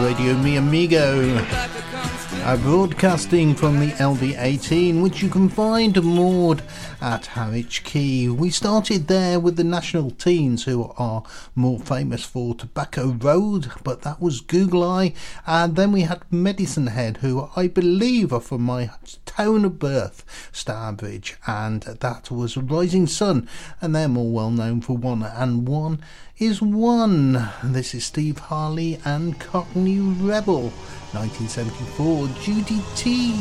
Radio Mi Amigo, broadcasting from the LD18, which you can find moored at Harwich Quay. We started there with the National Teens, who are more famous for Tobacco Road, but that was Google Eye. And then we had Medicine Head, who I believe are from my town of birth, Stourbridge, and that was Rising Sun, and they're more well known for One and One is One. This is Steve Harley and Cockney Rebel, 1974, Judy T.